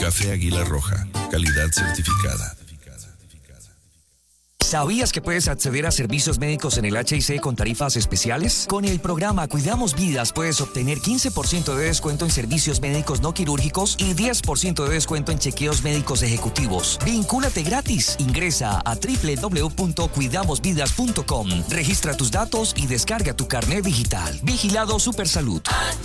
Café Águila Roja, calidad certificada. ¿Sabías que puedes acceder a servicios médicos en el HIC con tarifas especiales? Con el programa Cuidamos Vidas puedes obtener 15% de descuento en servicios médicos no quirúrgicos y 10% de descuento en chequeos médicos ejecutivos. ¡Vincúlate gratis! Ingresa a www.cuidamosvidas.com. Registra tus datos y descarga tu carnet digital. Vigilado Supersalud.